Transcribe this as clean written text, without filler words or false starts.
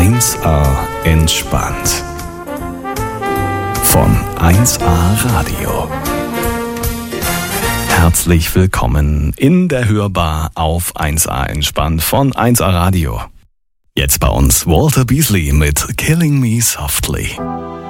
1A entspannt. Von 1A Radio. Herzlich willkommen in der Hörbar auf 1A entspannt von 1A Radio. Jetzt bei uns Walter Beasley mit Killing Me Softly.